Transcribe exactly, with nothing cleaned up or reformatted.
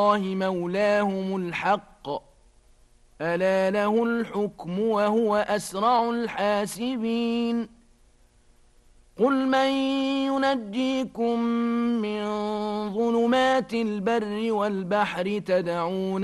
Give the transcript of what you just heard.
مولاهم الحق ألا له الحكم وهو أسرع الحاسبين قل من ينجيكم من ظلمات البر والبحر تدعون